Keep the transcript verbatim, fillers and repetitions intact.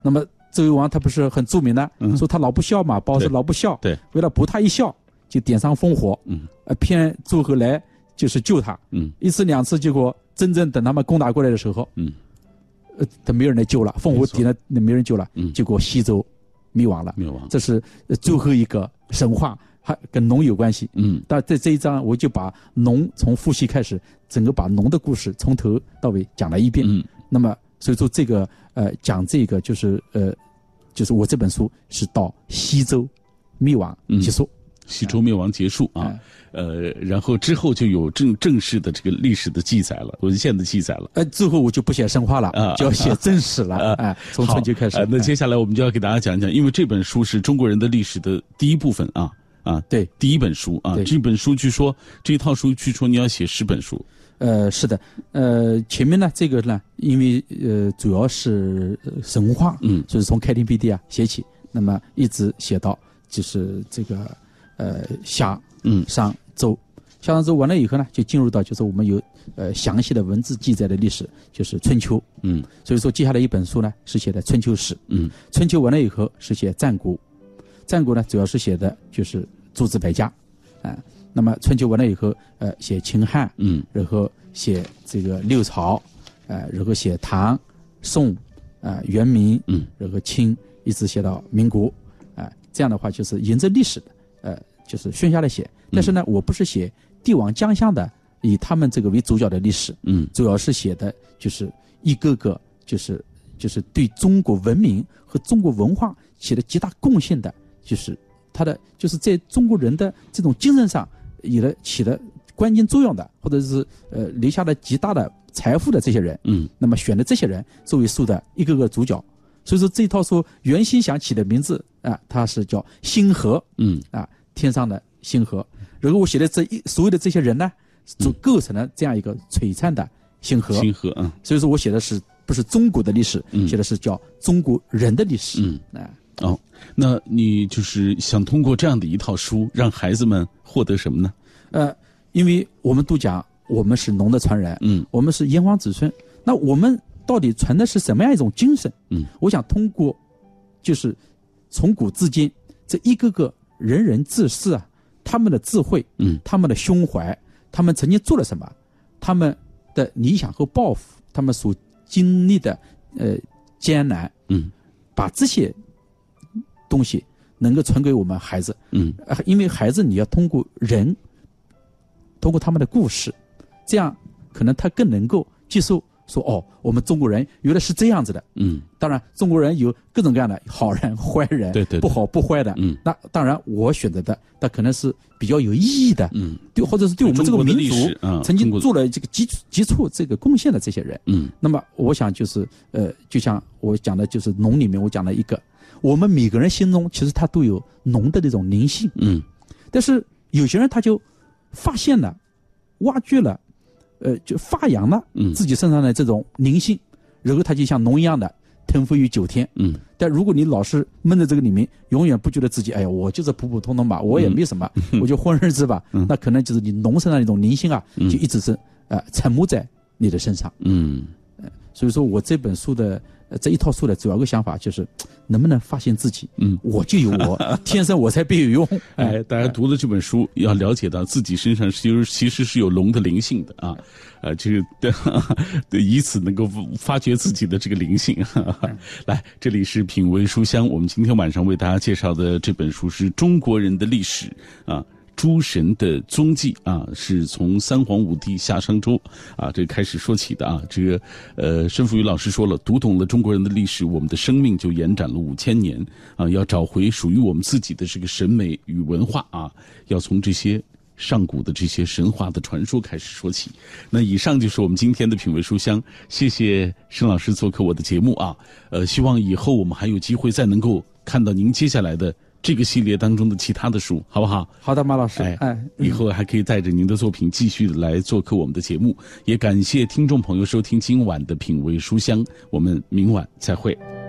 那么周幽王他不是很著名的，嗯、说他老不孝嘛，包子老不孝， 对， 为了博他一笑，就点上烽火， 嗯， 呃，骗诸侯来就是救他， 嗯， 一次两次，结果真正等他们攻打过来的时候， 嗯， 呃，他没有人来救了，烽火点了，没人救了， 嗯， 结果西周灭亡了， 灭亡， 这是最后一个神话。还跟农有关系， 嗯， 但在这一章我就把农从伏羲开始，整个把农的故事从头到尾讲了一遍。 嗯， 那么所以说这个呃讲这个就是呃就是我这本书是到西周灭亡结束， 嗯、西周灭亡结束啊，嗯、呃，然后之后就有正正式的这个历史的记载了，文献的记载了。 呃，之后我就不写神话了，啊、就要写正史了。啊，啊从春秋开始。 呃，那接下来我们就要给大家讲一讲，因为这本书是中国人的历史的第一部分啊。啊， 对， 第一本书啊，这本书据说这一套书据说你要写十本书， 呃，是的，呃，前面呢这个呢，因为呃主要是神话， 嗯， 所以从开天辟地啊写起，那么一直写到就是这个呃夏， 嗯， 商周，夏商周完了以后呢，就进入到就是我们有呃详细的文字记载的历史，就是春秋， 嗯， 所以说接下来一本书呢是写的春秋史， 嗯， 春秋完了以后是写战国。战国呢，主要是写的就是诸子百家，啊、呃，那么春秋完了以后，呃，写秦汉， 嗯， 然后写这个六朝，呃，然后写唐、宋，啊、呃，元明， 嗯， 然后清，一直写到民国，啊、呃，这样的话就是沿着历史的，呃，就是顺下来写。但是呢，我不是写帝王将相的，以他们这个为主角的历史， 嗯， 主要是写的就是一个个就是就是对中国文明和中国文化起了极大贡献的。就是他的，就是在中国人的这种精神上，有了起了关键作用的，或者是呃留下了极大的财富的这些人， 嗯， 那么选的这些人作为书的一个个主角，所以说这套书原先想起的名字啊，它是叫星河， 嗯， 啊，天上的星河。然后我写的这一所有的这些人呢，就构成了这样一个璀璨的星河， 星河啊， 所以说我写的是不是中国的历史， 嗯、 写的是叫中国人的历史， 嗯啊。 哦，那你就是想通过这样的一套书，让孩子们获得什么呢？ 呃，因为我们都讲我们是农的传人， 嗯， 我们是炎黄子孙，那我们到底传的是什么样一种精神？ 嗯， 我想通过，就是从古至今这一个个仁人志士啊，他们的智慧， 嗯， 他们的胸怀，他们曾经做了什么，他们的理想和抱负，他们所经历的呃艰难， 嗯， 把这些东西能够传给我们孩子， 嗯， 因为孩子你要通过人，通过他们的故事，这样可能他更能够接受说，哦，我们中国人原来是这样子的， 嗯， 当然中国人有各种各样的好人坏人， 对 对, 对， 不好不坏的， 嗯， 那当然我选择的那可能是比较有意义的， 嗯， 对，或者是对我们这个民族曾经做了这个基基础这个贡献的这些人， 嗯， 那么我想就是呃，就像我讲的就是农里面我讲了一个。我们每个人心中其实他都有农的那种灵性， 嗯， 但是有些人他就发现了、挖掘了，呃，就发扬了自己身上的这种灵性，嗯、然后他就像农一样的腾飞于九天， 嗯。 但如果你老是闷在这个里面，永远不觉得自己，哎呀，我就是普普通通吧，我也没什么， 嗯、 我就混日子吧， 嗯、 那可能就是你农身上那种灵性啊， 嗯、 就一直是呃沉没在你的身上， 嗯。 所以说我这本书的呃这一套书的主要个想法就是，能不能发现自己， 嗯， 我就有我，天生我才必有用。 哎，大家读了这本书，要了解到自己身上其实其实是有龙的灵性的啊，呃，这个对，以此能够发掘自己的这个灵性。来，这里是品味书香，我们今天晚上为大家介绍的这本书是中国人的历史啊。诸神的踪迹啊，是从三皇五帝夏商周啊这开始说起的啊。这个呃，申福宇老师说了，读懂了中国人的历史，我们的生命就延展了五千年啊。要找回属于我们自己的这个审美与文化啊，要从这些上古的这些神话的传说开始说起。那以上就是我们今天的品味书香，谢谢申老师做客我的节目啊。呃，希望以后我们还有机会再能够看到您接下来的这个系列当中的其他的书，好不好？ 好的，马老师。 哎，哎以后还可以带着您的作品继续来做客我们的节目。也感谢听众朋友收听今晚的品味书香，我们明晚再会。